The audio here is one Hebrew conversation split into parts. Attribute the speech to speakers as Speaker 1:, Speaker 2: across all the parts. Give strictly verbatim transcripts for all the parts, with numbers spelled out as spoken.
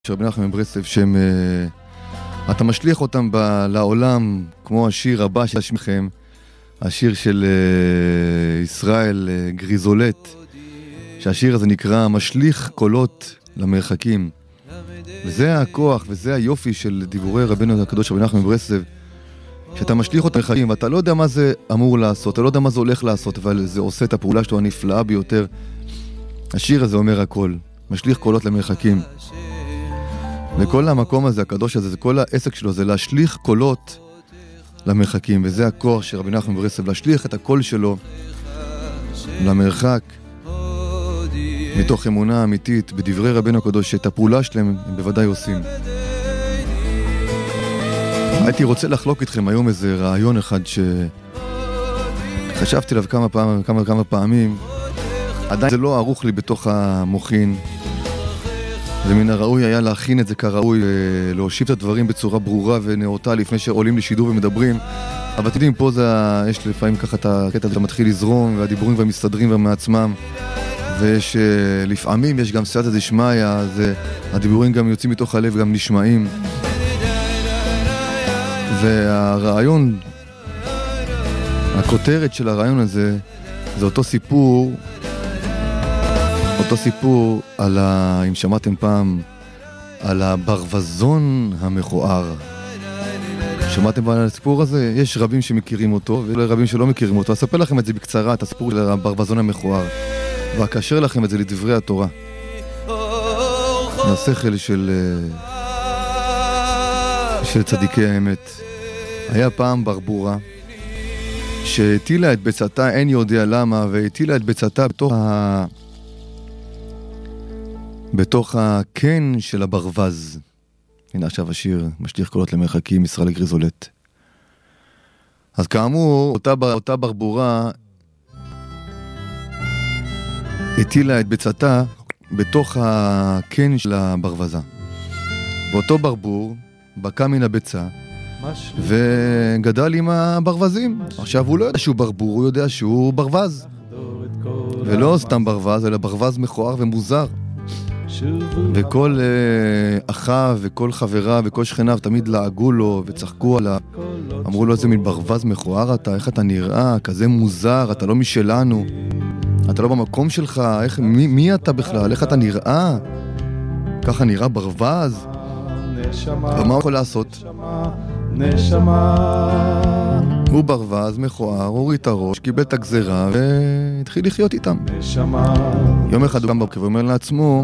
Speaker 1: רבי נחמן מברסלב, שהם, uh, אתה משליך אותם ב- לעולם, כמו השיר הבא של שמכם, השיר של uh, ישראל uh, גריזולט, שהשיר הזה נקרא משליך קולות למרחקים. וזה הכוח וזה היופי של דיבורי רבינו הקדוש רבי נחמן מברסלב, שאתה משליך אותם למרחקים ואתה לא יודע מה זה אמור לעשות, אתה לא יודע מה זה הולך לעשות, אבל זה עושה את הפעולה שלו הנפלאה ביותר. השיר הזה אומר הכל, משליך קולות למרחקים. וכל המקום הזה, הקדוש הזה, זה כל העסק שלו, זה להשליך קולות למרחקים, וזה הכוח של רבי נחמן מברסלב, להשליך את הקול שלו למרחק, מתוך אמונה אמיתית בדברי רבינו הקדוש, שאת הפעולה שלהם הם בוודאי עושים. הייתי רוצה לחלוק איתכם היום איזה רעיון אחד שחשבתי עליו כמה פעמים, כמה, כמה פעמים, עדיין זה לא ערוך לי בתוך המוחין, ומן הראוי היה להכין את זה כראוי, להושיב את הדברים בצורה ברורה ונאותה לפני שעולים לשידור ומדברים. אבל אתם יודעים, פה זה, יש לפעמים ככה את הקטע הזה מתחיל לזרום, והדיבורים והמסתדרים מעצמם, ויש לפעמים יש גם סייעתא דשמיא, אז הדיבורים גם יוצאים מתוך הלב, גם נשמעים. והרעיון, הכותרת של הרעיון הזה, זה אותו סיפור, אותו סיפור על ה... אם שמעתם פעם, על הברווזון המכוער. שמעתם פעם על הסיפור הזה? יש רבים שמכירים אותו, ורבים שלא מכירים אותו. אספר לכם את זה בקצרה, את הסיפור של הברווזון המכוער, ואקשר לכם את זה לדברי התורה. מהשכל של... של צדיקי האמת. היה פעם ברבורה, שהטילה את ביצתה, אין יודע למה, והטילה את ביצתה בתוך ה... בתוך הקן של הברווז. הנה עכשיו השיר, משליך קולות למרחקים, ישראל גריזולט. אז כאמור, אותה, אותה ברבורה הטילה את ביצתה בתוך הקן של הברוזה. ואותו ברבור בקע מן הביצה וגדל עם הברווזים. עכשיו הוא לא יודע שהוא ברבור, הוא יודע שהוא ברווז. ולא סתם ברווז, אלא ברווז מכוער ומוזר. וכל uh, אחיו וכל חבריו וכל שכניו תמיד לעגו לו וצחקו עליו. אמרו לו, איזה מין ברווז מכוער אתה, איך אתה נראה, כזה מוזר, אתה לא משלנו, אתה לא במקום שלך, איך, מי, מי אתה בכלל, איך אתה נראה, ככה נראה ברווז. ומה הוא יכול לעשות? הוא ברווז מכוער, הוריד את הראש, קיבל את הגזרה והתחיל לחיות איתם. יום אחד הוא גם בבקר ואומר לעצמו,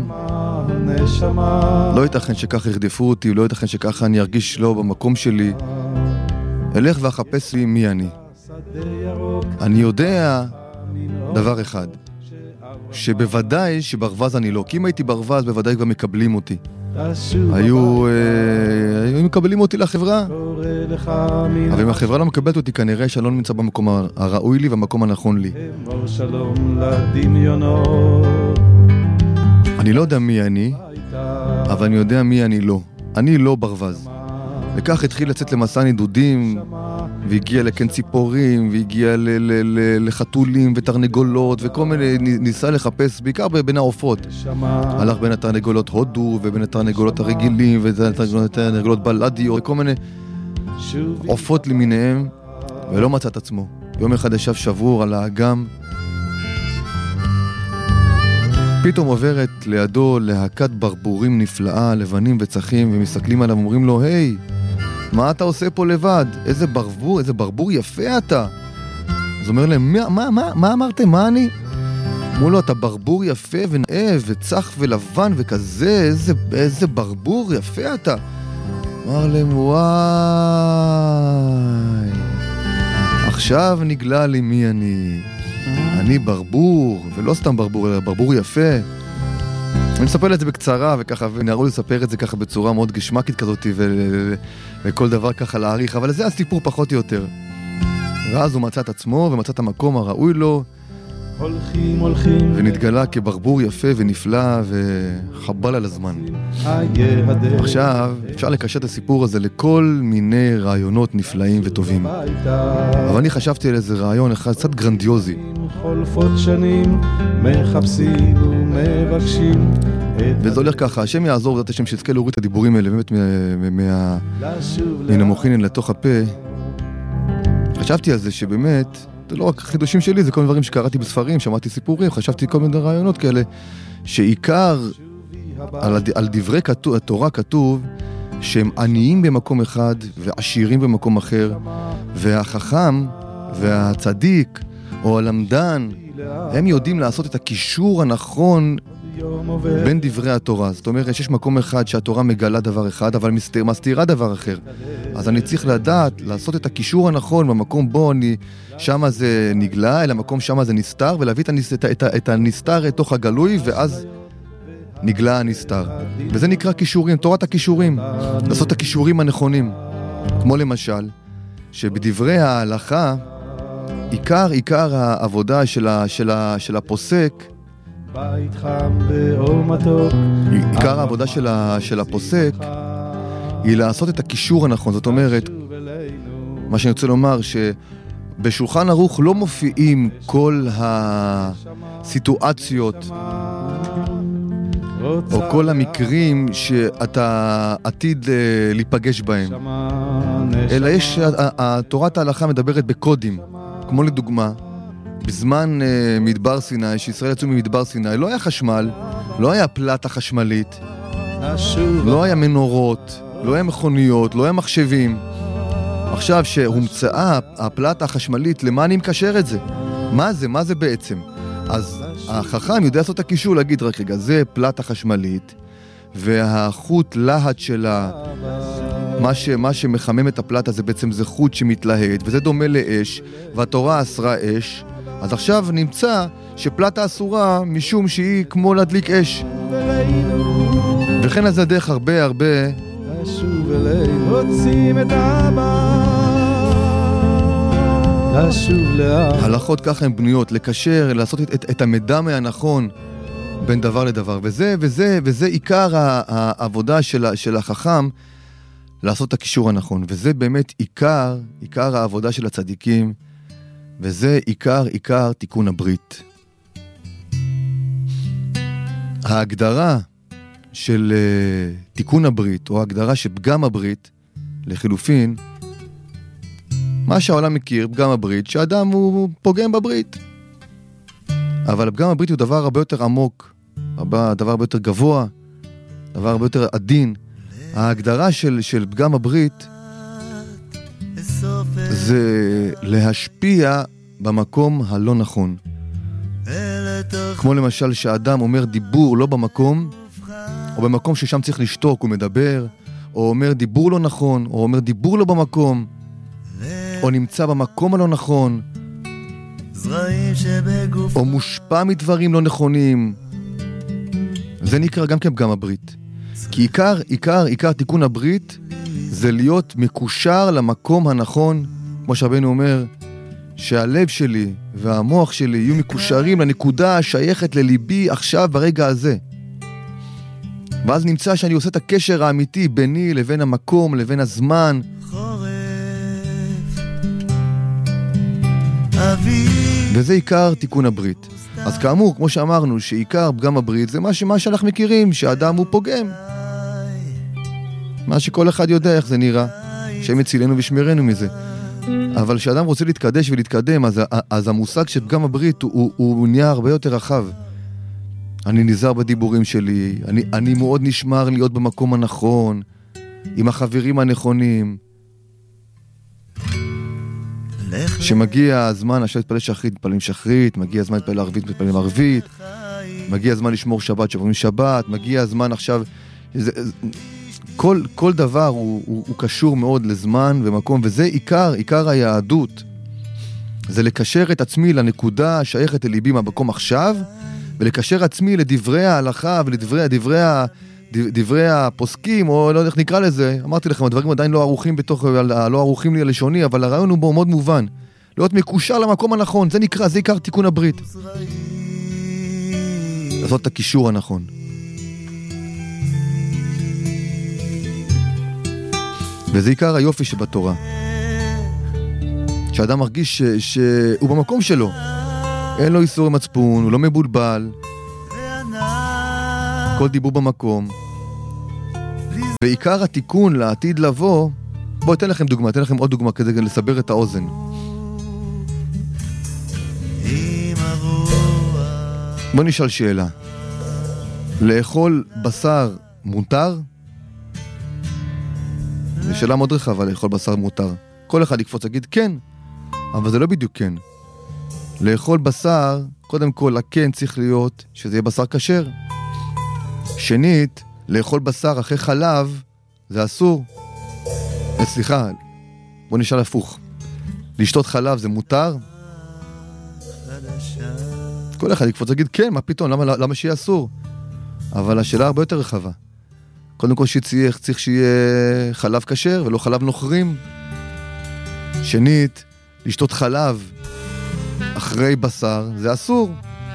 Speaker 1: לא ייתכן שככה ירדפו אותי, לא ייתכן שככה אני ארגיש לא במקום שלי. אלך ואחפש לי מי אני. אני יודע דבר אחד, שבוודאי שברווז אני לא, כי אם הייתי ברווז בוודאי כבר מקבלים אותי. היו, היו מקבלים אותי לחברה, אבל אם החברה לא מקבלת אותי, כנראה שאני לא נמצא במקום הראוי לי והמקום הנכון לי. אני לא יודע מי אני, אבל אני יודע מי אני לא. אני לא ברווז. וכך התחיל לצאת למסע נידודים, והגיע לקן ציפורים, והגיע ל- ל- ל- לחתולים ותרנגולות, וכל מיני, ניסה לחפש, בעיקר בין העופות. הלך בין התרנגולות הודו, ובין התרנגולות הרגילים, ותרנגולות בלדיות, וכל מיני עופות למיניהם, ולא מצא את עצמו. יום אחד ישב שבור על האגם, פתאום עוברת לידו להקת ברבורים נפלאה, לבנים וצחים, ומסתכלים עליו ואומרים לו, היי, מה אתה עושה פה לבד? איזה ברבור, איזה ברבור יפה אתה. אז אומר להם, מה, מה, מה, מה אמרתם? מה אני? אמרו לו, אתה ברבור יפה ונאה וצח ולבן וכזה, איזה, איזה ברבור יפה אתה. אמר להם, וואי, עכשיו נגלה לי מי אני. אני ברבור, ולא סתם ברבור, אלא ברבור יפה. אני מספר את זה בקצרה, וככה, ונראו לספר את זה ככה בצורה מאוד גשמקית כזאת, ו- וכל דבר ככה להעריך, אבל זה הסיפור פחות או יותר. ואז הוא מצא את עצמו, ומצא את המקום הראוי לו, הולכים, הולכים, ונתגלה כברבור יפה ונפלא, וחבל על הזמן. עכשיו, אפשר לקשר את הסיפור הזה לכל מיני רעיונות נפלאים וטובים. אבל אני חשבתי על איזה רעיון אחד קצת גרנדיוזי. חולפות שנים, מחפשים ומבקשים וזה הולך ככה, השם יעזור בעזרת השם שיזכה להוריד את הדיבורים האלה באמת מן המוחין לתוך הפה. חשבתי על זה שבאמת, זה לא רק חידושים שלי, זה כל מיני דברים שקראתי בספרים, שמעתי סיפורים, חשבתי כל מיני רעיונות כאלה, שעיקר על, על דברי כתוב, התורה כתוב שהם עניים במקום אחד ועשירים במקום אחר, והחכם והצדיק או הלמדן, הם יודעים לעשות את הקישור הנכון בין דברי התורה. זאת אומרת, יש מקום אחד שהתורה מגלה דבר אחד, אבל מסתיר, מסתירה דבר אחר. אז אני צריך לדעת, לעשות את הקישור הנכון במקום בו אני, שמה זה נגלה, אלא המקום שמה זה נסתר, ולהביא את, הנס, את, את, את הנסתר לתוך הגלוי, ואז נגלה הנסתר. וזה נקרא קישורים, תורת הקישורים. לעשות את הקישורים הנכונים. כמו למשל, שבדברי ההלכה, עיקר, עיקר העבודה של, ה, של, ה, של הפוסק, עיקר העבודה של, ה, של הפוסק היא לעשות את הקישור הנכון. זאת אומרת, מה שאני רוצה לומר, שבשולחן ערוך לא מופיעים כל הסיטואציות או כל המקרים שאתה עתיד להיפגש בהם, אלא יש, תורת ההלכה מדברת בקודים. כמו לדוגמה, בזמן uh, מדבר סיני, שישראל יצאו ממדבר סיני, לא היה חשמל, לא היה פלטה חשמלית, לא היה מנורות, לא היה מכוניות, לא היה מחשבים. עכשיו שהומצאה הפלטה החשמלית, למה אני מקשר את זה? מה זה? מה זה בעצם? אז החכם יודע לעשות את הקישור, להגיד רק רגע, זה פלטה חשמלית, והחוט להט שלה, מה, ש, מה שמחמם את הפלטה זה בעצם זה חוט שמתלהט, וזה דומה לאש, והתורה אסרה אש. אז עכשיו נמצא שפלטה אסורה משום שהיא כמו להדליק אש. וכן אז הדרך הרבה הרבה הלכות ככה הן בנויות, לקשר, לעשות את, את, את המדמה הנכון בין דבר לדבר. וזה, וזה, וזה עיקר העבודה של, של החכם, לעשות את הקישור הנכון. וזה באמת עיקר, עיקר העבודה של הצדיקים, וזה עיקר, עיקר תיקון הברית. ההגדרה של uh, תיקון הברית, או ההגדרה של פגם הברית, לחילופין, מה שהעולם מכיר, פגם הברית, שאדם הוא פוגם בברית. אבל פגם הברית הוא דבר הרבה יותר עמוק, דבר הרבה יותר גבוה, דבר הרבה יותר עדין. ההגדרה של, של פגם הברית זה להשפיע במקום הלא נכון. כמו למשל שהאדם אומר דיבור לא במקום, או במקום ששם צריך לשתוק ומדבר, או אומר דיבור לא נכון, או אומר דיבור לא במקום, או נמצא במקום הלא נכון, או מושפע מדברים לא נכונים. זה נקרא גם כן פגם הברית. כי עיקר, עיקר, עיקר תיקון הברית זה להיות מקושר למקום הנכון, כמו שרבנו אומר, שהלב שלי והמוח שלי יהיו מקושרים לנקודה השייכת לליבי עכשיו ברגע הזה. ואז נמצא שאני עושה את הקשר האמיתי ביני לבין המקום, לבין הזמן. וזה עיקר תיקון הברית. אז כאמור, כמו שאמרנו, שעיקר פגם הברית זה מה, מה שאנחנו מכירים, שהאדם הוא פוגם. מה שכל אחד יודע איך זה נראה, שהם יצילנו ושמרנו מזה. אבל כשאדם רוצה להתקדש ולהתקדם, אז, אז המושג של פגם הברית הוא, הוא, הוא נהיה הרבה יותר רחב. אני נזהר בדיבורים שלי, אני, אני מאוד נשמר להיות במקום הנכון, עם החברים הנכונים. שמגיע הזמן, עכשיו להתפלל שחרית, מתפללים שחרית, מגיע הזמן להתפלל ערבית, מתפללים ערבית, מגיע הזמן לשמור שבת, שומרים שבת, מגיע הזמן עכשיו, זה, כל, כל דבר הוא, הוא, הוא קשור מאוד לזמן ומקום, וזה עיקר, עיקר היהדות, זה לקשר את עצמי לנקודה השייכת לליבי מהמקום עכשיו, ולקשר עצמי לדברי ההלכה ולדברי דברי, דברי הפוסקים, או לא יודע איך נקרא לזה, אמרתי לכם, הדברים עדיין לא ערוכים בתוך, לא ערוכים לי הלשוני, אבל הרעיון הוא מאוד מובן. להיות מקושר למקום הנכון, זה נקרא, זה עיקר תיקון הברית. לעשות את הקישור הנכון. וזה עיקר היופי שבתורה. שאדם מרגיש ש, שהוא במקום שלו. אין לו איסור מצפון, הוא לא מבולבל. כל דיבור במקום. ועיקר התיקון לעתיד לבוא, בואו אתן לכם דוגמה, אתן לכם עוד דוגמה כדי לסבר את האוזן. בואו נשאל שאלה. לאכול בשר מותר? זו שאלה מאוד רחבה, לאכול בשר מותר. כל אחד יקפוץ להגיד כן, אבל זה לא בדיוק כן. לאכול בשר, קודם כל, הכן צריך להיות שזה יהיה בשר כשר. שנית, לאכול בשר אחרי חלב, זה אסור. סליחה, בוא נשאל הפוך. לשתות חלב זה מותר? כל אחד יקפוץ להגיד כן, מה פתאום, למה, למה שיהיה אסור? אבל השאלה הרבה יותר רחבה. קודם כל שצריך, צריך שיהיה חלב כשר ולא חלב נוכרים. שנית, לשתות חלב אחרי בשר זה אסור.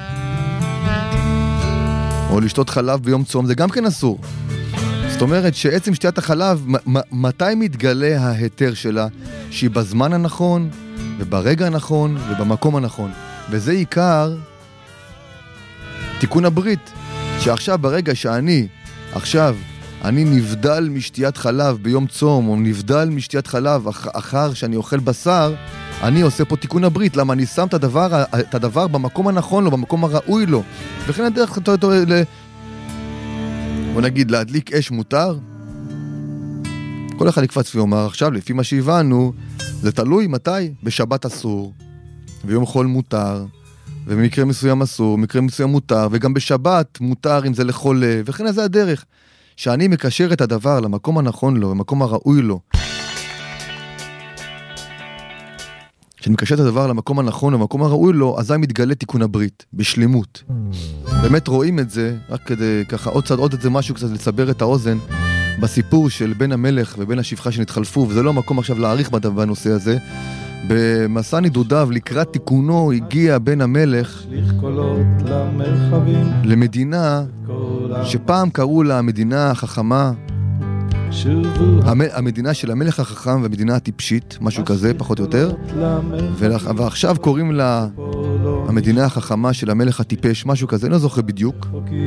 Speaker 1: או לשתות חלב ביום צום זה גם כן אסור. זאת אומרת שעצם שתיית החלב, מ- מתי מתגלה ההיתר שלה? שהיא בזמן הנכון, וברגע הנכון, ובמקום הנכון. וזה עיקר תיקון הברית. שעכשיו ברגע שאני, עכשיו, אני נבדל משתיית חלב ביום צום, או נבדל משתיית חלב אח- אחר שאני אוכל בשר, אני עושה פה תיקון הברית. למה אני שם את הדבר, את הדבר במקום הנכון לו, במקום הראוי לו. וכן הדרך, ל... בוא נגיד, להדליק אש מותר? כל אחד יקפץ ויאמר, עכשיו, לפי מה שהבנו, זה תלוי מתי. בשבת אסור, ביום חול מותר, ובמקרה מסוים אסור, במקרה מסוים מותר, וגם בשבת מותר אם זה לכל לב, וכן זה הדרך. שאני מקשר את הדבר למקום הנכון לו, למקום הראוי לו. כשאני מקשר את הדבר למקום הנכון, למקום הראוי לו, אזי מתגלה תיקון הברית, בשלימות. באמת רואים את זה, רק כדי ככה עוד צד, עוד את זה משהו קצת לסבר את האוזן, בסיפור של בן המלך ובן השפחה שנתחלפו, וזה לא מקום עכשיו להעריך בנושא הזה. במסע נידודיו לקראת תיקונו הגיע בן המלך למדינה שפעם קראו לה המדינה החכמה, המדינה של המלך החכם והמדינה הטיפשית, משהו כזה פחות או יותר, ועכשיו קוראים לה המדינה החכמה של המלך הטיפש, משהו כזה, אני לא זוכר בדיוק.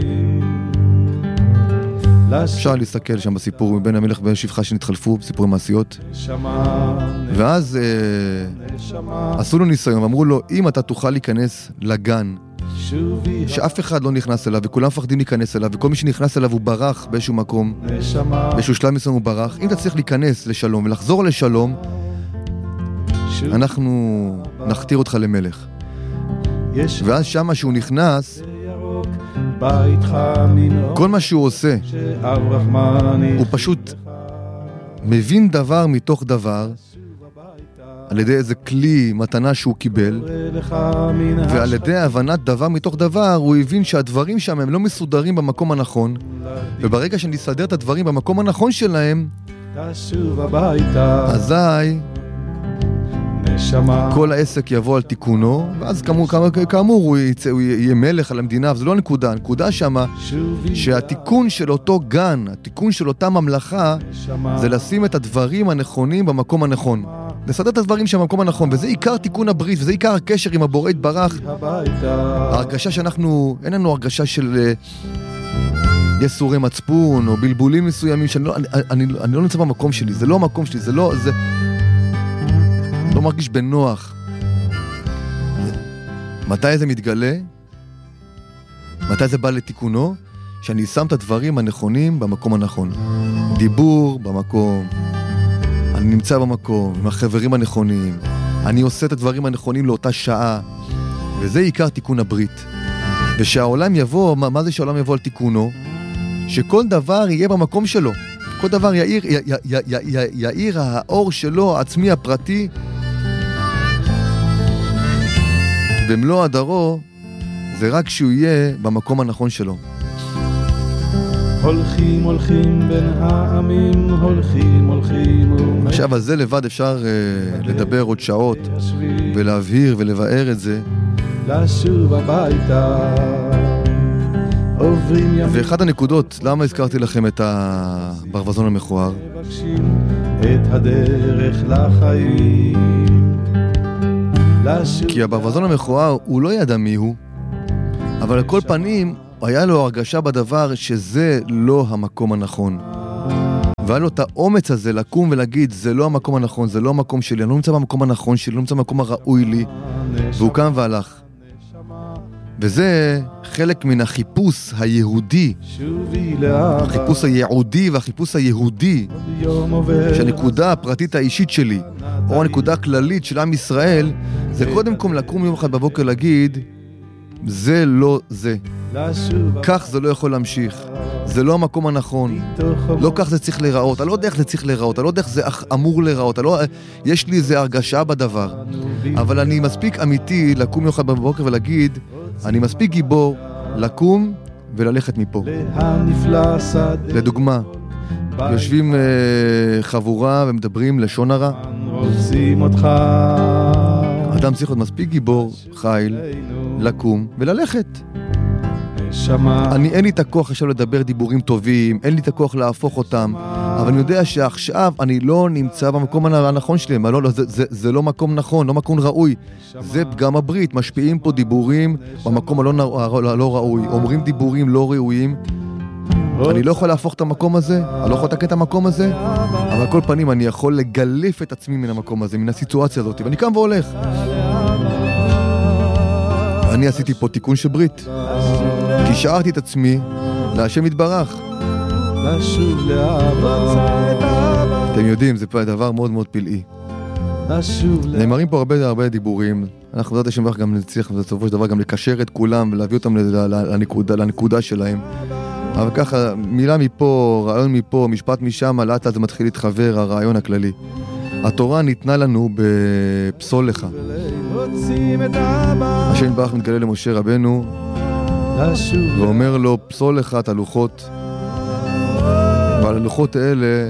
Speaker 1: אפשר להסתכל שם בסיפור מבין המלך ובן השפחה שנתחלפו, סיפורי מעשיות. ואז אה, עשו לו ניסיון ואמרו לו, אם אתה תוכל להיכנס לגן שאף אחד לא נכנס אליו וכולם מפחדים להיכנס אליו וכל מי שנכנס אליו הוא ברח באיזשהו מקום, באיזשהו שלב מסוים הוא ברח, אם אתה צריך להיכנס לשלום ולחזור לשלום, אנחנו נכתיר אותך למלך. ואז שמה שהוא נכנס, כל מה שהוא עושה הוא פשוט מבין דבר מתוך דבר על ידי איזה כלי מתנה שהוא קיבל, ועל ידי הבנת דבר מתוך דבר הוא הבין שהדברים שם הם לא מסודרים במקום הנכון, וברגע שנסדר את הדברים במקום הנכון שלהם, אזי כל העסק יבוא על תיקונו, ואז כאמור, כאמור הוא, יצא, הוא יהיה מלך על המדינה, אבל זה לא הנקודה. הנקודה שמה שהתיקון של אותו גן, התיקון של אותה ממלכה, זה לשים את הדברים הנכונים במקום הנכון. לסדר את הדברים שם במקום הנכון, וזה עיקר תיקון הברית, וזה עיקר הקשר עם הבורא יתברך. ההרגשה שאנחנו, אין לנו הרגשה של יסורי מצפון, או בלבולים מסוימים, שאני לא, אני, אני, אני לא נמצא במקום שלי, זה לא המקום שלי, זה לא, זה... לא מרגיש בנוח. מתי זה מתגלה? מתי זה בא לתיקונו? שאני שם את הדברים הנכונים במקום הנכון. דיבור במקום. אני נמצא במקום, עם החברים הנכונים. אני עושה את הדברים הנכונים לאותה שעה. וזה עיקר תיקון הברית. ושהעולם יבוא, מה, מה זה שהעולם יבוא על תיקונו? שכל דבר יהיה במקום שלו. כל דבר יאיר, י, י, י, י, י, יאיר האור שלו, העצמי הפרטי, במלוא הדרו, זה רק שהוא יהיה במקום הנכון שלו.
Speaker 2: הולכים הולכים בין העמים, הולכים הולכים.
Speaker 1: עכשיו, על זה לבד אפשר uh, לדבר עוד שעות ולהבהיר ולבאר את זה.
Speaker 2: לשוב הביתה.
Speaker 1: ואחת הנקודות, למה הזכרתי לכם את הברווזון המכוער?
Speaker 2: את הדרך לחיים.
Speaker 1: כי הברווזון המכוער הוא לא ידע מי הוא, אבל על כל פנים היה לו הרגשה בדבר שזה לא המקום הנכון. והיה לו את האומץ הזה לקום ולהגיד, זה לא המקום הנכון, זה לא המקום שלי, אני לא נמצא במקום הנכון שלי, לא נמצא במקום הראוי לי, והוא קם והלך. וזה חלק מן החיפוש היהודי, החיפוש היהודי והחיפוש היהודי, שהנקודה הפרטית האישית שלי, או הנקודה הכללית של עם ישראל, זה קודם כל לקום יום אחד בבוקר להגיד, זה לא זה. כך זה לא יכול להמשיך. זה לא המקום הנכון. לא כך זה צריך להיראות. אני לא יודע איך זה צריך להיראות. אני לא יודע איך זה אמור להיראות. לא... יש לי איזו הרגשה בדבר. אבל אני מספיק אמיתי לקום יום אחד בבוקר ולהגיד, אני מספיק גיבור לקום וללכת מפה. לדוגמה, יושבים uh, חבורה ומדברים לשון הרע. אדם צריך להיות מספיק גיבור, חיל, לקום וללכת. אני אין לי את הכוח עכשיו לדבר דיבורים טובים, אין לי את הכוח להפוך אותם, אבל אני יודע שעכשיו אני לא נמצא במקום הנכון שלהם, לא, לא, זה, זה, זה לא מקום נכון, לא מקום ראוי. זה פגם הברית, משפיעים פה דיבורים במקום הלא לא, לא ראוי, אומרים דיבורים לא ראויים. אני לא יכול להפוך את המקום הזה, אני לא יכול לתקן את המקום הזה, אבל על כל פנים אני יכול לגלף את עצמי מן המקום הזה, מן הסיטואציה הזאת, ואני קם והולך. אני עשיתי פה תיקון של ברית, כי שארתי את עצמי להשם יתברך. אתם יודעים, זה דבר מאוד מאוד פלאי. נאמרים פה הרבה הרבה דיבורים, אנחנו בעזרת השם יתברך גם נצליח בסופו של דבר גם לקשר את כולם ולהביא אותם לנקודה, לנקודה שלהם. אבל ככה, מילה מפה, רעיון מפה, משפט משם, לאט לאט זה מתחיל להתחבר, הרעיון הכללי. התורה ניתנה לנו בפסול לך. השם יתברך מתגלה למשה רבנו ואומר לו, פסול לך את הלוחות. ועל הלוחות האלה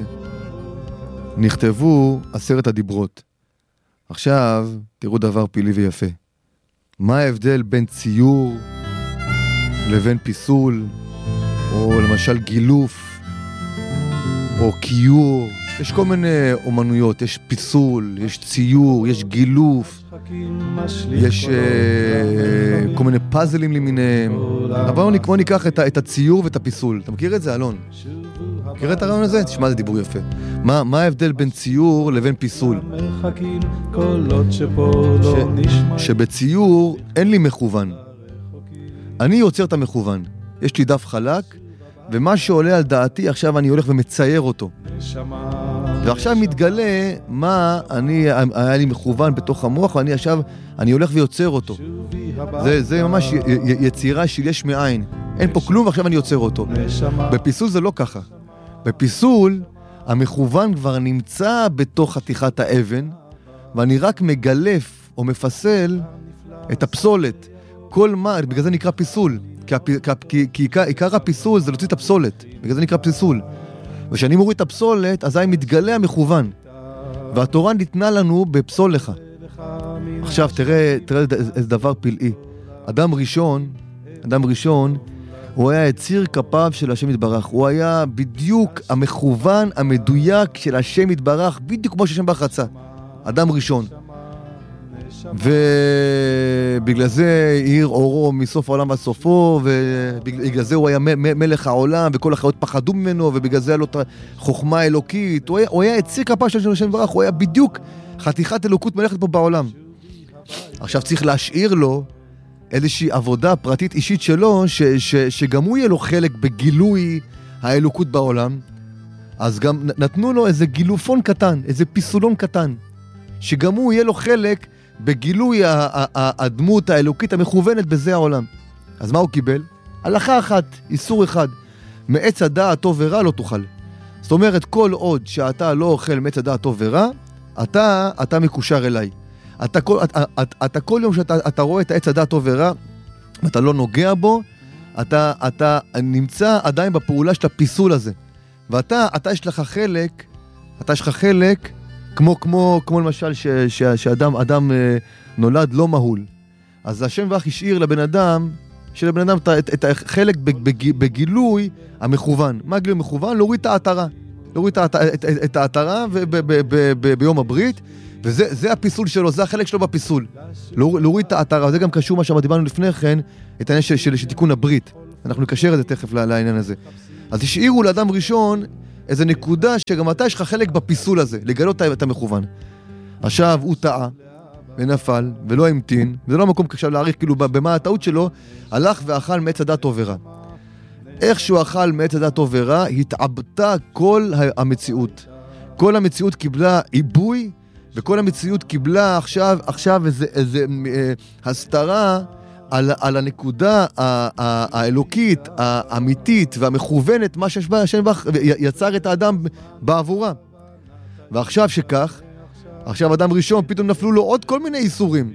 Speaker 1: נכתבו עשרת הדיברות. עכשיו, תראו דבר פילי ויפה. מה ההבדל בין ציור לבין פיסול? או למשל גילוף, או קיור. יש כל מיני אומנויות, יש פיסול, יש ציור, יש גילוף, יש uh, כל מיני פאזלים למיניהם. אבל בואו ניקח את, את הציור ואת הפיסול. אתה מכיר את זה, אלון? מכיר את הרעיון הזה? תשמע, זה דיבור יפה. מה, מה ההבדל בין ציור לבין פיסול? ש, שבציור אין לי מכוון. אני יוצר את המכוון. יש לי דף חלק, ומה שעולה על דעתי, עכשיו אני הולך ומצייר אותו. ועכשיו מתגלה מה אני, היה לי מכוון בתוך המוח, ואני עכשיו, אני הולך ויוצר אותו. זה, זה ממש י, י, יצירה של יש מאין. אין פה כלום, ועכשיו אני יוצר אותו. בפיסול זה לא ככה. בפיסול, המכוון כבר נמצא בתוך חתיכת האבן, ואני רק מגלף או מפסל את הפסולת. כל מה, בגלל זה נקרא פיסול. כי, כי, כי עיקר, עיקר הפיסול זה להוציא את הפסולת, בגלל זה נקרא פיסול. וכשאני מוריד את הפסולת, אזי מתגלה המכוון. והתורה ניתנה לנו בפסול לך. עכשיו, תראה, תראה איזה דבר פלאי. אדם ראשון, אדם ראשון, הוא היה יציר כפיו של השם יתברך. הוא היה בדיוק המכוון המדויק של השם יתברך, בדיוק כמו שהשם יתברך רצה. אדם ראשון. ובגלל זה עיר אורו מסוף העולם ועד סופו, ובגלל זה הוא היה מלך העולם, וכל החיות פחדו ממנו, ובגלל זה היה לו חוכמה אלוקית. הוא היה, הוא היה יציר כפיו של השם יתברך, הוא היה בדיוק חתיכת אלוקות מלכת פה בעולם. עכשיו צריך להשאיר לו איזושהי עבודה פרטית אישית שלו, ש, ש, שגם הוא יהיה לו חלק בגילוי האלוקות בעולם. אז גם נתנו לו איזה גילופון קטן, איזה פיסולון קטן, שגם הוא יהיה לו חלק בגילוי הדמות האלוקית המכוונת בזה העולם. אז מה הוא קיבל? הלכה אחת, איסור אחד. מעץ הדעת טוב ורע לא תאכל. זאת אומרת, כל עוד שאתה לא אוכל מעץ הדעת טוב ורע, אתה, אתה מקושר אליי. אתה כל, אתה, אתה, אתה כל יום שאתה אתה רואה את העץ הדעת טוב ורע, אתה לא נוגע בו, אתה, אתה נמצא עדיין בפעולה של הפיסול הזה. ואתה, אתה יש לך חלק, אתה יש לך חלק, כמו, כמו, כמו למשל ש, ש, שאדם אדם, אה, נולד לא מהול. אז השם יתברך השאיר לבן אדם, שלבן אדם את, את, את החלק בג, בגילוי המכוון. מה גילוי מכוון? להוריד את העטרה. להוריד את, את, את, את העטרה ב, ב, ב, ב, ב, ביום הברית, וזה זה הפיסול שלו, זה החלק שלו בפיסול. להוריד את העטרה, זה גם קשור מה שדיברנו לפני כן, את העניין של, של, של תיקון הברית. אנחנו נקשר את זה תכף לעניין הזה. אז השאירו לאדם ראשון איזו נקודה שגם אתה יש לך חלק בפיסול הזה, לגלות את המכוון. עכשיו הוא טעה ונפל ולא המתין, וזה לא המקום עכשיו להעריך כאילו במה הטעות שלו, הלך ואכל מעץ הדת טוב ורע. איך שהוא אכל מעץ הדת טוב ורע, התעבתה כל המציאות. כל המציאות קיבלה עיבוי, וכל המציאות קיבלה עכשיו, עכשיו איזה, איזה אה, הסתרה על, על הנקודה האלוקית, האמיתית והמכוונת, מה שיש בה, יצר את האדם בעבורה. ועכשיו שכך, עכשיו אדם ראשון, פתאום נפלו לו עוד כל מיני איסורים.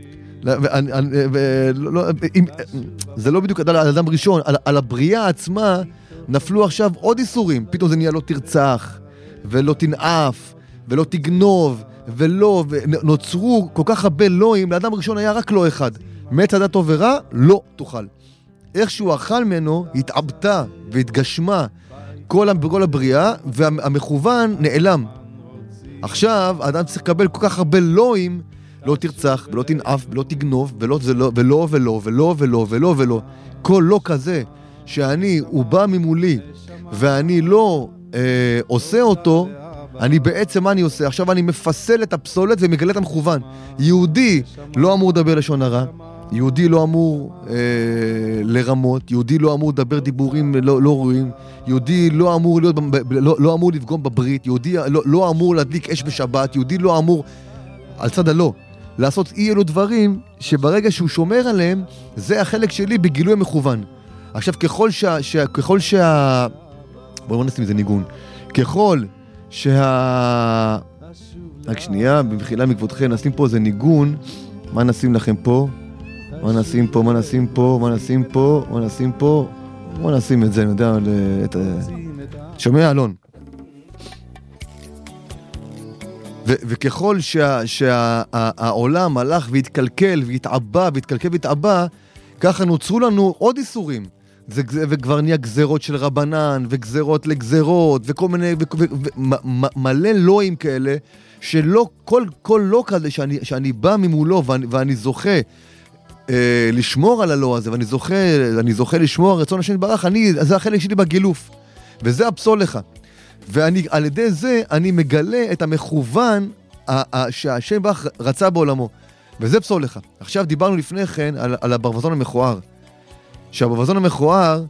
Speaker 1: זה לא בדיוק על אדם ראשון, על, על הבריאה עצמה נפלו עכשיו עוד איסורים. פתאום זה נהיה לא תרצח, ולא תנאף, ולא תגנוב, ולא, ונוצרו כל כך הרבה לואים. לאדם ראשון היה רק לא אחד. מעץ הדת טוב ורע, לא תאכל. איך שהוא אכל ממנו, התעבתה והתגשמה כל, כל הבריאה, והמכוון נעלם. עכשיו, האדם צריך לקבל כל כך הרבה לואים, לא תרצח, ולא תנאף, ולא תגנוב, ולא, ולא, ולא, ולא, ולא, ולא, ולא, ולא. כל לא כזה, שאני, הוא בא ממולי, ואני לא אה, עושה אותו, אני בעצם מה אני עושה? עכשיו אני מפסל את הפסולת ומגלה את המכוון. יהודי לא אמור לדבר לשון הרע, יהודי לא אמור אה, לרמות, יהודי לא אמור לדבר דיבורים לא, לא רואים, יהודי לא אמור, להיות, לא, לא אמור לפגום בברית, יהודי לא, לא אמור להדליק אש בשבת, יהודי לא אמור, על צד הלא, לעשות אי אלו דברים שברגע שהוא שומר עליהם, זה החלק שלי בגילוי המכוון. עכשיו ככל שה... שה ככל שה... בואו נשים איזה ניגון. ככל שה... רק שנייה, במחילה מכבודכם, נשים פה איזה ניגון. מה נשים לכם פה? מה נשים פה? מה נשים פה? מה נשים פה? מה נשים פה? בואו נשים את זה, אני יודע, את... שומע אלון. ו- וככל שה- שהעולם הלך והתקלקל והתעבה והתקלקל והתעבה, ככה נוצרו לנו עוד איסורים. זה, וכבר נהיה גזרות של רבנן, וגזרות לגזרות, וכל מיני, ומלא לואים כאלה, שלא, כל, כל לא כזה שאני, שאני בא ממולו, ואני, ואני זוכה אה, לשמור על הלא הזה, ואני זוכה, אני זוכה לשמור על רצון השם יתברך, אני, זה החלק שלי בגילוף. וזה הפסול לך. ואני, על ידי זה, אני מגלה את המכוון שהשם יתברך רצה בעולמו. וזה פסול לך. עכשיו דיברנו לפני כן על, על הברווזון המכוער. שהברווזון המכוער,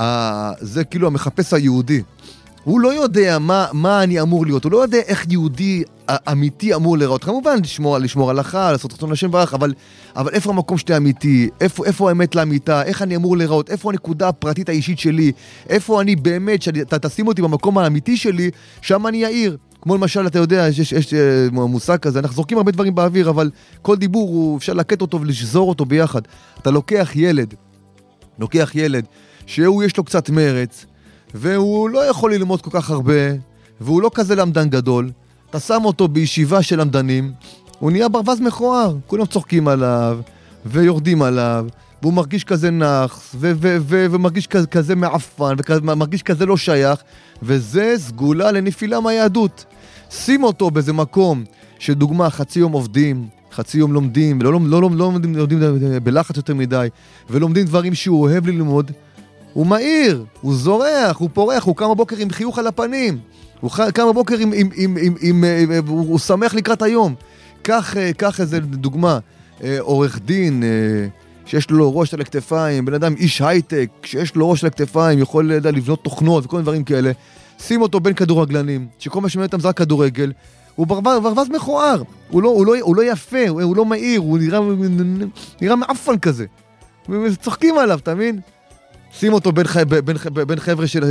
Speaker 1: זה כאילו המחפש היהודי. הוא לא יודע מה, מה אני אמור להיות, הוא לא יודע איך יהודי אמיתי אמור לראות. כמובן, לשמור, לשמור הלכה, לעשות רצון השם יתברך, אבל, אבל איפה המקום שלי אמיתי? איפה, איפה האמת לאמיתה? איך אני אמור לראות? איפה הנקודה הפרטית האישית שלי? איפה אני באמת, שאתה תשים אותי במקום האמיתי שלי, שם אני יאיר. כמו למשל, אתה יודע, יש, יש, יש מושג כזה, אנחנו זורקים הרבה דברים באוויר, אבל כל דיבור, הוא, אפשר לקט אותו ולשזור אותו ביחד. אתה לוקח ילד, לוקח ילד, שהוא יש לו קצת מרץ, והוא לא יכול ללמוד כל כך הרבה, והוא לא כזה למדן גדול. אתה שם אותו בישיבה של למדנים, הוא נהיה ברווז מכוער, כולם צוחקים עליו, ויורדים עליו, והוא מרגיש כזה נח, ו- ו- ו- ומרגיש כזה, כזה מעפן, ומרגיש כזה לא שייך, וזה סגולה לנפילה מהיהדות. שים אותו באיזה מקום, שדוגמה, חצי יום עובדים, חצי יום לומדים, ולא לא, לא, לא, לא לומדים, לומדים בלחץ יותר מדי, ולומדים דברים שהוא אוהב ללמוד, הוא מהיר, הוא זורח, הוא פורח, הוא קם בבוקר עם חיוך על הפנים, הוא קם בבוקר עם, עם, עם, עם, עם, עם הוא, הוא שמח לקראת היום. כך, כך איזה דוגמה, עורך דין, שיש לו ראש על הכתפיים, בן אדם איש הייטק, שיש לו ראש על הכתפיים, יכול לבנות תוכנות וכל מיני דברים כאלה, שים אותו בין כדורגלנים, שכל מה שמעניין אותם זה רק כדורגל, הוא ברווז מכוער, הוא לא, הוא לא, הוא לא יפה, הוא לא מהיר, הוא נראה, נראה מעפן כזה, וצוחקים עליו, אתה מבין? שים אותו בין, בין, בין חבר'ה של,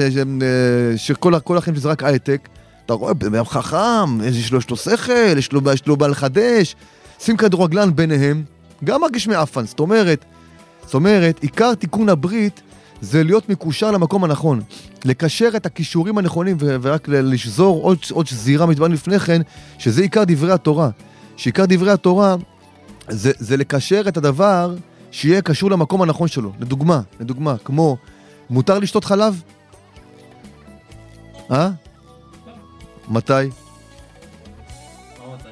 Speaker 1: שכל כל החיים שזה רק הייטק, אתה רואה, בן חכם, יש לו, יש לו שכל, יש לו, יש לו בעל חדש, שים כדורגלן ביניהם, גם מרגיש מעפן. זאת אומרת, זאת אומרת, עיקר תיקון הברית זה להיות מקושר למקום הנכון, לקשר את הכישורים הנכונים ו- ורק לשזור עוד, עוד זירה מתבן לפני כן, שזה עיקר דברי התורה. שעיקר דברי התורה זה, זה לקשר את הדבר שיהיה קשור למקום הנכון שלו. לדוגמה, לדוגמה, כמו, מותר לשתות חלב? אה? מתי?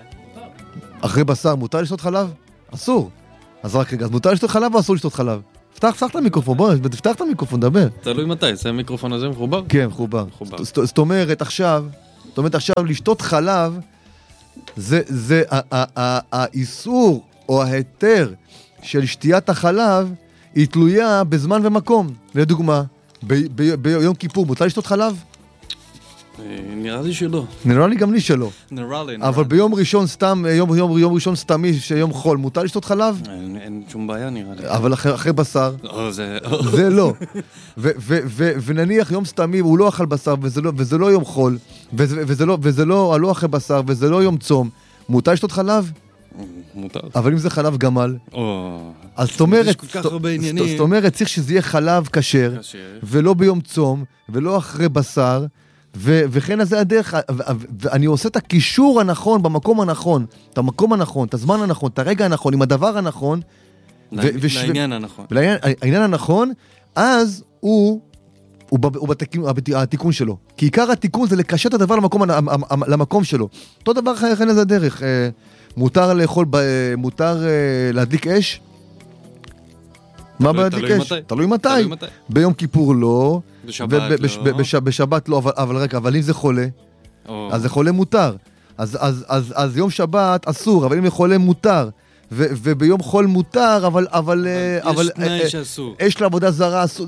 Speaker 1: אחרי בשר, מותר לשתות חלב? אסור. אז רק רגע, אז מותר לשתות חלב או אסור לשתות חלב? פתח, פתח את המיקרופון, בוא, תפתח את המיקרופון, דבר.
Speaker 3: תלוי מתי, זה המיקרופון הזה מחובר?
Speaker 1: כן, מחובר. זאת אומרת, עכשיו, זאת אומרת, עכשיו, לשתות חלב, זה, זה, האיסור או ההיתר של שתיית החלב, היא תלויה בזמן ומקום. לדוגמה, ביום כיפור, מותר לשתות חלב?
Speaker 3: נראה לי שלא.
Speaker 1: נראה לי גם לי שלא.
Speaker 3: נראה לי.
Speaker 1: אבל ביום ראשון סתם, יום, יום, יום ראשון סתמי, שיום חול, מותר לשתות חלב?
Speaker 3: אין, אין שום בעיה נראה לי.
Speaker 1: אבל אחרי, אחרי בשר?
Speaker 3: לא, זה...
Speaker 1: זה לא. ו, ו, ו, ונניח יום סתמי, הוא לא אכל בשר, וזה לא, וזה לא יום חול, וזה, וזה לא, וזה לא, לא אחרי בשר, וזה לא יום צום. מותר לשתות חלב?
Speaker 3: מותר.
Speaker 1: אבל אם זה חלב גמל,
Speaker 3: או...
Speaker 1: אז זאת אומרת,
Speaker 3: יש כל כך הרבה עניינים.
Speaker 1: זאת אומרת, צריך שזה יהיה חלב כשר, ולא ביום צום, ולא אחרי בשר, ו- וכן אז זה הדרך, ואני עושה את הקישור הנכון במקום הנכון, את המקום הנכון, את הזמן הנכון, את הרגע הנכון, עם הדבר הנכון,
Speaker 3: לעניין הנכון.
Speaker 1: לעניין הנכון, אז הוא, הוא בתיקון שלו. כי עיקר התיקון זה לקשר את הדבר למקום שלו. אותו דבר כן אז הדרך, מותר לאכול, מותר להדליק אש? מה בהדליק אש? תלוי מתי. ביום כיפור לא.
Speaker 3: בשבת לא.
Speaker 1: בשבת לא, אבל רגע, אבל אם זה חולה, אז זה חולה מותר. אז יום שבת אסור, אבל אם זה חולה מותר. וביום חול מותר, אבל...
Speaker 3: יש תנאי שאסור.
Speaker 1: אש לעבודה זרה אסור.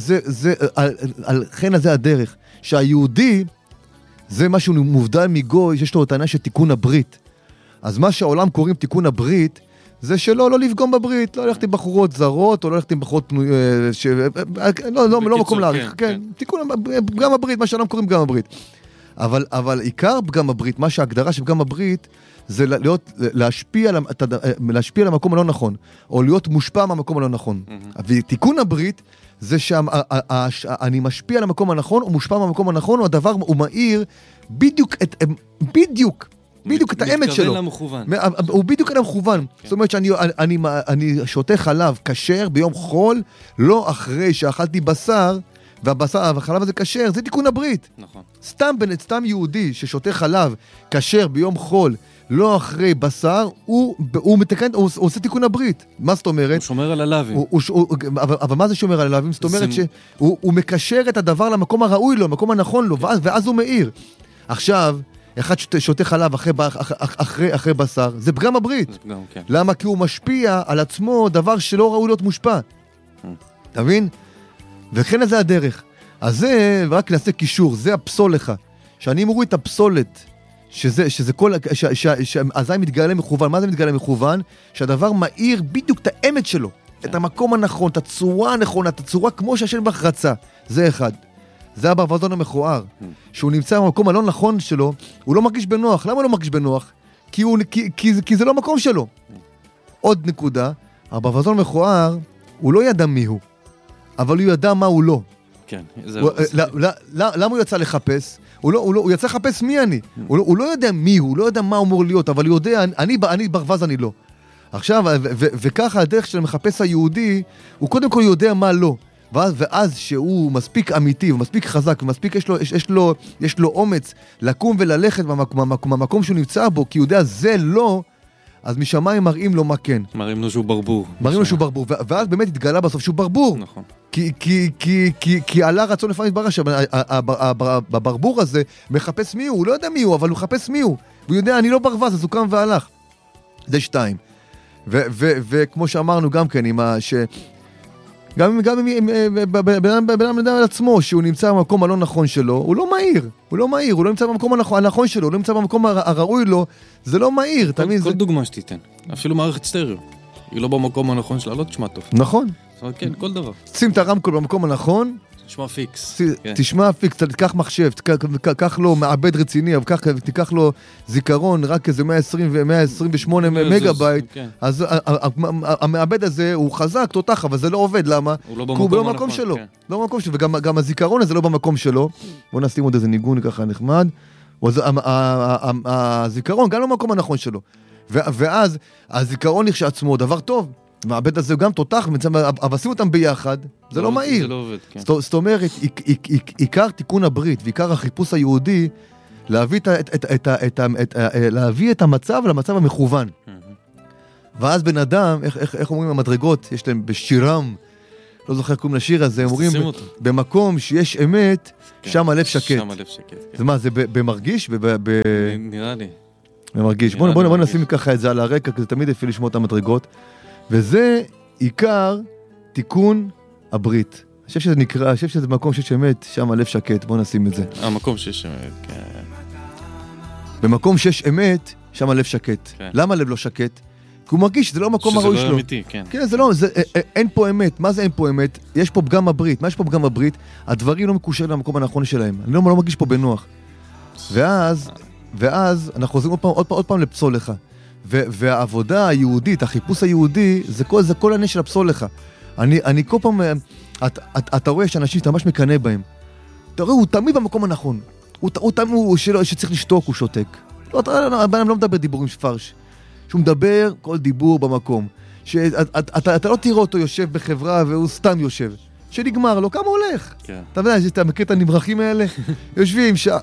Speaker 1: לכן זה הדרך. שהיהודי, זה משהו מובדל מגוי, שיש לו טענה של תיקון הברית. אז מה שהעולם קוראים תיקון הברית, זה שלא, לא לפגום בברית, לא ללכת עם בחורות זרות, או לא ללכת עם בחורות, לא, לא מקום להאריך, כן, תיקון, גם הברית, מה שאנחנו קוראים גם הברית. אבל, אבל עיקר פגם הברית, מה שההגדרה של פגם הברית, זה להיות, להשפיע, להשפיע על המקום הלא נכון, או להיות מושפע מהמקום הלא נכון. ותיקון הברית, זה שאני משפיע על המקום הנכון, או מושפע מהמקום הנכון, או הדבר, הוא מאיר בדיוק, בדיוק, בדיוק את האמת שלו.
Speaker 3: מתכוון למכוון.
Speaker 1: הוא בדיוק על המכוון. זאת אומרת שאני שותה חלב כשר ביום חול, לא אחרי שאכלתי בשר, והחלב הזה כשר, זה תיקון הברית.
Speaker 3: נכון.
Speaker 1: סתם בן, סתם יהודי ששותה חלב כשר ביום חול, לא אחרי בשר, הוא, הוא מתקן, הוא, הוא עושה תיקון הברית. מה זאת אומרת?
Speaker 3: הוא שומר על הלווים.
Speaker 1: הוא, הוא, אבל, אבל מה זה שומר על הלווים? זאת אומרת זה... שהוא הוא מקשר את הדבר למקום הראוי לו, למקום הנכון לו, ואז, ואז הוא מאיר. עכשיו, אחד שותה, שותה חלב אחרי, אחרי, אחרי, אחרי בשר, זה פגם הברית. זה פגם, כן. למה? כי הוא משפיע על עצמו דבר שלא ראוי להיות מושפע. אתה מבין? וכן זה הדרך. אז זה, רק נעשה קישור, זה הפסול לך. שאני מוריד את הפסולת, שזה, שזה כל, ש, ש, ש, אז זה מתגלה מכוון. מה זה מתגלה מכוון? שהדבר מאיר בדיוק את האמת שלו. כן. את המקום הנכון, את הצורה הנכונה, את הצורה כמו שהשם בך רצה. זה אחד. זה הברווזון המכוער. Hmm. שהוא נמצא במקום הלא נכון שלו, הוא לא מרגיש בנוח. למה הוא לא מרגיש בנוח? כי, הוא, כי, כי, כי זה לא מקום שלו. Hmm. עוד נקודה, הברווזון המכוער, הוא לא ידע מי הוא, אבל הוא ידע מה הוא לא.
Speaker 3: כן, זהו.
Speaker 1: למה הוא יצא לחפש? הוא יצא לחפש מי אני. הוא לא יודע מי הוא, הוא לא יודע מה הוא אמור להיות, אבל הוא יודע, אני ברווז, אני לא. עכשיו, וככה הדרך של מחפש היהודי, הוא קודם כל יודע מה לא. ואז שהוא מספיק אמיתי, ומספיק חזק, ומספיק יש לו אומץ לקום וללכת במקום שהוא נמצא בו, כי הוא יודע זה לא, אז משמיים מראים לו מה כן.
Speaker 3: מראים לו שהוא ברבור.
Speaker 1: מראים לו שהוא ברבור, ואז באמת התגלה בסוף שהוא ברבור.
Speaker 3: נכון.
Speaker 1: כי, כי, כי, כי, כי עלה רצון לפעמים התברר שהברבור הזה מחפש מי הוא, הוא לא יודע מי הוא, אבל הוא מחפש מי הוא. והוא יודע, אני לא ברווז, אז הוא קם והלך. זה שתיים. וכמו שאמרנו גם כן, עם ה... ש... גם אם בן אדם לדעת על עצמו, שהוא נמצא במקום הלא נכון שלו, הוא לא מהיר, הוא לא מהיר, הוא לא נמצא במקום הנכון שלו, הוא לא נמצא במקום הראוי לו, זה לא מהיר.
Speaker 3: כל דוגמה שתיתן, אפילו מערכת סטריאו, היא לא במקום הנכון שלה, לא תשמע טוב.
Speaker 1: נכון.
Speaker 3: כן, כל דבר.
Speaker 1: שים את הרמקול במקום הנכון,
Speaker 3: תשמע פיקס.
Speaker 1: תשמע פיקס, תיקח מחשב, תיקח לו מעבד רציני, אבל תיקח לו זיכרון, רק איזה מאה עשרים ומאה עשרים ושמונה מגה בייט, אז המעבד הזה הוא חזק, תותח, אבל זה לא עובד, למה?
Speaker 3: הוא לא
Speaker 1: במקום שלו. לא במקום שלו, וגם הזיכרון הזה לא במקום שלו. בוא נשים עוד איזה ניגון ככה נחמד. הזיכרון גם לא במקום הנכון שלו. ואז הזיכרון כשעצמו דבר טוב. המעבד הזה גם תותח, אבל שים אותם ביחד, זה לא מהיר.
Speaker 3: זה לא עובד, כן.
Speaker 1: זאת אומרת, עיקר תיקון הברית ועיקר החיפוש היהודי, להביא את המצב למצב המכוון. ואז בן אדם, איך אומרים המדרגות, יש להם בשירם, לא זוכר קוראים לשיר הזה, הם אומרים,
Speaker 3: שים אותו.
Speaker 1: במקום שיש אמת,
Speaker 3: כן,
Speaker 1: שם הלב שקט.
Speaker 3: שם הלב שקט, כן.
Speaker 1: זה מה, זה ב- במרגיש? ב- ב-
Speaker 3: נראה לי.
Speaker 1: במרגיש. בוא,
Speaker 3: נראה
Speaker 1: בוא,
Speaker 3: לי
Speaker 1: בוא
Speaker 3: מרגיש.
Speaker 1: נשים ככה את זה על הרקע, כי זה תמיד יפה לשמוע את המדרגות. וזה עיקר תיקון הברית. אני חושב שזה נקרא, אני חושב שזה מקום שיש אמת, שם הלב שקט, בוא נשים את זה.
Speaker 3: המקום שיש... כן.
Speaker 1: במקום שיש אמת, שם הלב שקט.
Speaker 3: כן.
Speaker 1: למה הלב לא שקט? כי הוא מרגיש שזה לא המקום הראוי
Speaker 3: שזה
Speaker 1: שלו.
Speaker 3: לא אמיתי, כן.
Speaker 1: כן, זה לא, זה, א- א- אין פה אמת. מה זה אין פה אמת? יש פה פגם הברית. מה יש פה פגם הברית? הדברים לא מקושרים למקום הנכון שלהם. אני לא, לא מרגיש פה בנוח. ואז, ואז אנחנו חוזרים עוד פעם, עוד פעם, עוד פעם לפסול לך. ו- והעבודה היהודית, החיפוש היהודי, זה כל, זה כל העניין של הפסול לך. אני, אני כל פעם, את, את, אתה רואה שאנשים שאתה ממש מקנא בהם. אתה רואה, הוא תמיד במקום הנכון. הוא, הוא תמיד, הוא, שלא, שצריך לשתוק, הוא שותק. לא, אתה, הבן לא מדבר דיבורים שפרש. שהוא מדבר כל דיבור במקום. שאתה, אתה, אתה לא תראה אותו יושב בחברה והוא סתם יושב. שנגמר לו, כמה הולך?
Speaker 3: כן.
Speaker 1: אתה יודע, אתה מכיר את הנברכים האלה? יושבים שעה.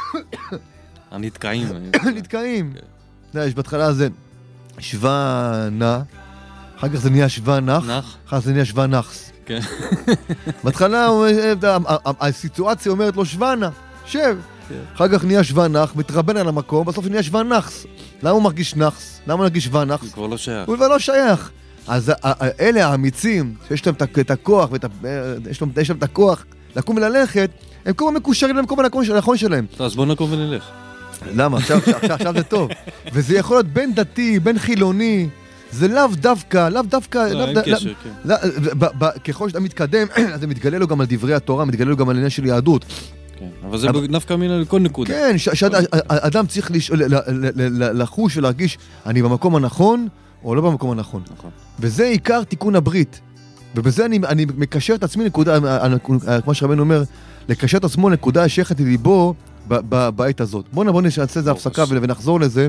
Speaker 3: הנתקעים.
Speaker 1: נתקעים. אתה יודע, יש בהתחלה זה שווה נע, אחר כך זה נהיה שווה נח,
Speaker 3: נח.
Speaker 1: אחר כך זה נהיה שווה נחס.
Speaker 3: כן.
Speaker 1: בהתחלה הסיטואציה אומרת לו שווה נע, שב. אחר כך נהיה שווה נח, מתרבן על המקום, בסוף נהיה שווה נחס. למה הוא מרגיש נחס? למה הוא מרגיש שווה נחס?
Speaker 3: הוא כבר לא שייך.
Speaker 1: הוא כבר לא שייך. אז אלה האמיצים, שיש להם את הכוח, יש להם את הכוח לקום וללכת, הם כל הזמן מקושרים למקום הנכון שלהם.
Speaker 3: אז בוא נקום ונלך.
Speaker 1: למה? עכשיו, עכשיו, עכשיו זה טוב. וזה יכול להיות בין דתי, בין חילוני, זה לאו דווקא, לאו דווקא...
Speaker 3: לא, אין קשר, כן.
Speaker 1: ככל שאתה מתקדם, זה מתגלה לו גם על דברי התורה, מתגלה לו גם על עניין של יהדות.
Speaker 3: כן, אבל זה נפקא מינה לכל נקודה.
Speaker 1: כן, שאדם צריך לחוש ולהרגיש, אני במקום הנכון, או לא במקום הנכון. וזה עיקר תיקון הברית. ובזה אני מקשר את עצמי נקודה, כמו שרבנו אומר, לקשר את עצמו נקודה שייכת לליבו בעת הזאת. בואו נעשה את זה הפסקה ונחזור לזה.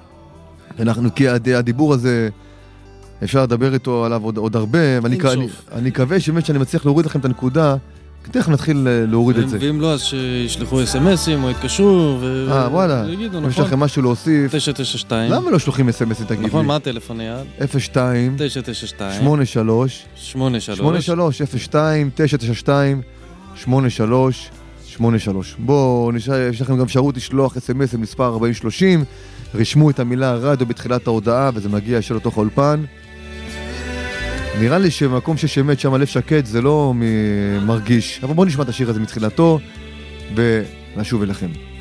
Speaker 1: כי הדיבור הזה, אפשר לדבר איתו עליו עוד הרבה, ואני מקווה שבאמת שאני מצליח להוריד לכם את הנקודה, תכף נתחיל להוריד את זה.
Speaker 3: ואם לא, אז שישלחו אס-אמסים או יתקשרו
Speaker 1: אה, וואלה. יש לכם משהו להוסיף.
Speaker 3: תשע תשע שתיים.
Speaker 1: למה לא שלוחים אס-אמסים, תגיד לי?
Speaker 3: נכון, מה הטלפון היעד?
Speaker 1: אפס שתיים
Speaker 3: תשע תשע שתיים.
Speaker 1: שמונה שלוש
Speaker 3: שמונה שלוש.
Speaker 1: שמונה שלוש אפס שתיים תשע תשע שתיים שמונה שלוש שמונה שלוש. בואו, יש לכם גם אפשרות לשלוח אס-אמס למספר ארבעים שלושים, רשמו את המילה רדיו בתחילת ההודעה, וזה מגיע ישר לתוך האולפן. נראה לי שבמקום ששמת שם הלב שקט זה לא מרגיש, אבל בואו נשמע את השיר הזה מתחילתו, ונשוב אליכם.